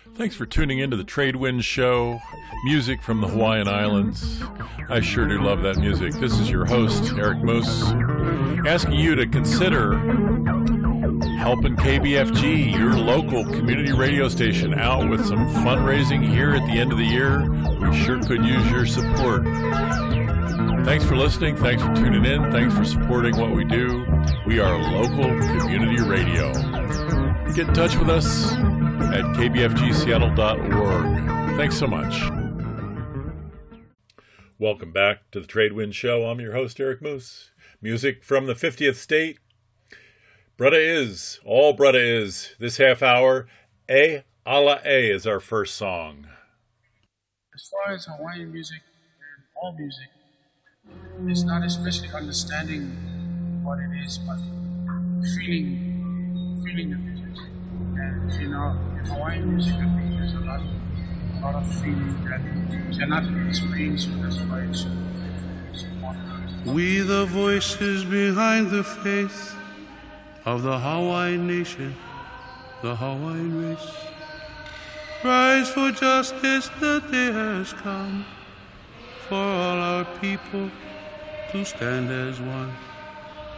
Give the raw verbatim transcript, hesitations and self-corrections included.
Thanks for tuning into the Tradewind Show, music from the Hawaiian Islands. I sure do love that music. This is your host, Eric Moose, asking you to consider helping K B F G, your local community radio station, out with some fundraising here at the end of the year. We sure could use your support. Thanks for listening. Thanks for tuning in. Thanks for supporting what we do. We are local community radio. Get in touch with us at k b f g seattle dot org. Thanks so much. Welcome back to the Tradewind Show. I'm your host, Eric Moose. Music from the fiftieth state. Brudda is, all Brudda is, this half hour. A Ala A is our first song. As far as Hawaiian music and all music, it's not especially understanding what it is, but feeling, feeling the music. And you know, in Hawaiian music, I think there's a lot, a lot of feeling that cannot be explained, so that's why it's so, so important. We the voices behind the faith of the Hawaiian nation, the Hawaiian race. Rise for justice, the day has come for all our people to stand as one.